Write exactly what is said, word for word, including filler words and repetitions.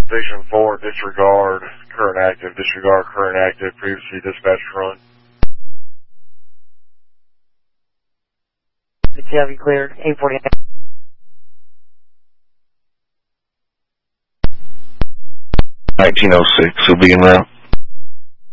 Station four, disregard, current active, disregard, current active, previously dispatched run. The Chevy cleared, eight forty. nineteen oh six will be en route.